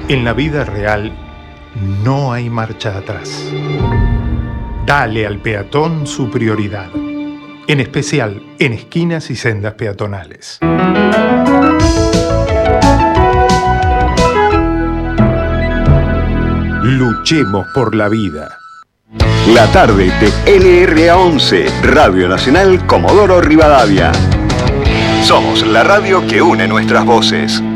En la vida real no hay marcha atrás. Dale al peatón su prioridad, en especial en esquinas y sendas peatonales. Luchemos por la vida. La tarde de LRA11, Radio Nacional Comodoro Rivadavia. Somos la radio que une nuestras voces.